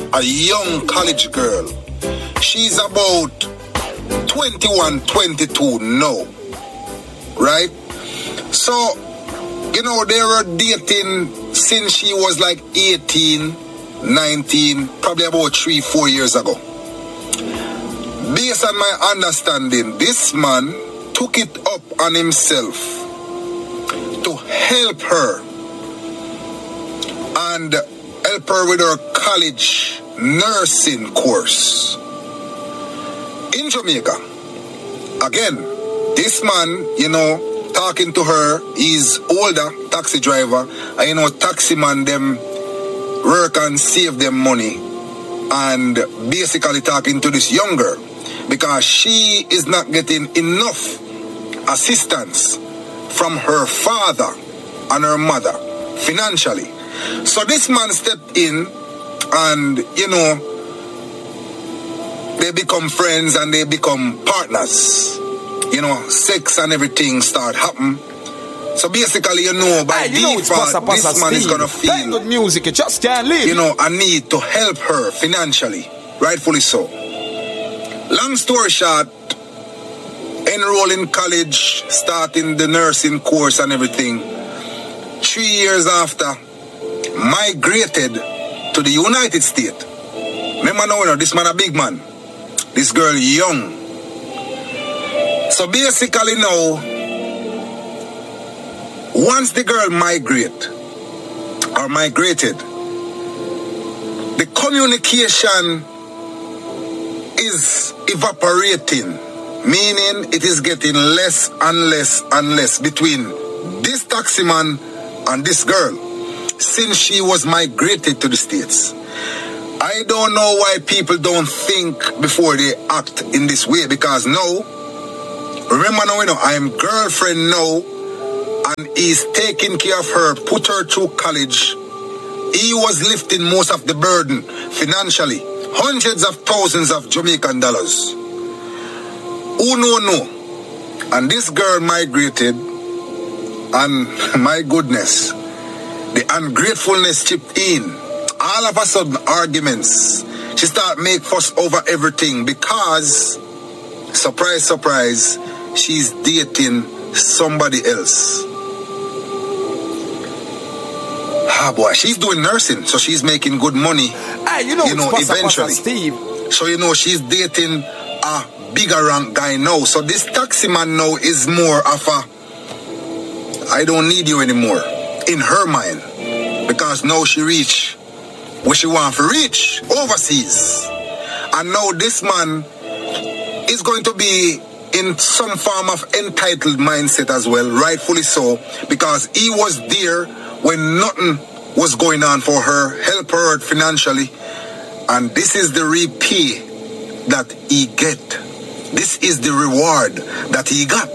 a young college girl. She's about 21, 22 now. Right? So, you know, they were dating since she was like 18, 19, probably about 3-4 years ago. Based on my understanding, this man took it up on himself to help her and help her with her college nursing course in Jamaica. Again, this man, you know, talking to her, he's older, taxi driver, and you know, taxi man, them work and save them money, and basically talking to this young girl because she is not getting enough assistance from her father and her mother financially. So this man stepped in and, you know, they become friends and they become partners. You know, sex and everything start happening. So basically, you know, by default, this man is going to feel good music, you just can't leave. You know, a need to help her financially. Rightfully so. Long story short, enroll in college, starting the nursing course and everything. 3 years after, migrated to the United States. Remember now, you know, this man a big man. This girl young. So basically now, once the girl migrated, the communication is evaporating, meaning it is getting less and less and less between this taxi man and this girl since she was migrated to the States. I don't know why people don't think before they act in this way, because now, remember now, you know, I'm girlfriend now, and he's taking care of her, put her through college. He was lifting most of the burden financially, hundreds of thousands of Jamaican dollars. Who no. And this girl migrated, and my goodness, the ungratefulness chipped in. All of a sudden, arguments. She started make fuss over everything because, surprise, surprise, she's dating somebody else. Ah, boy, she's doing nursing, so she's making good money. Hey, you know eventually. Steve. So, you know, she's dating a bigger rank guy now. So this taxi man now is more of a, I don't need you anymore, in her mind. Because now she reach where she want to reach, overseas. And now this man is going to be in some form of entitled mindset as well, rightfully so, because he was there when nothing was going on for her, help her financially, and this is the repay that he get. This is the reward that he got.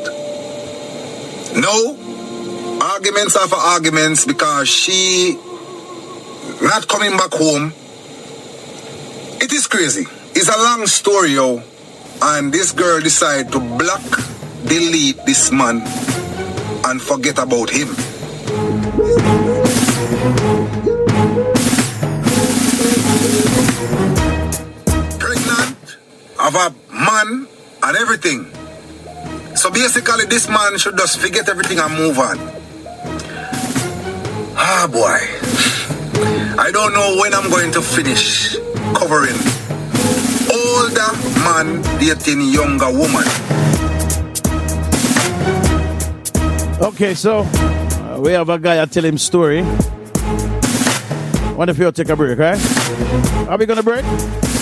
No arguments after arguments because she not coming back home. It is crazy. It's a long story, yo. And this girl decided to block, delete this man and forget about him. Pregnant, of a man and everything. So basically this man should just forget everything and move on. Ah, boy. I don't know when I'm going to finish covering older man dating younger woman. Okay, so we have a guy I tell him story. Wonder if you'll take a break, right? Are we gonna break?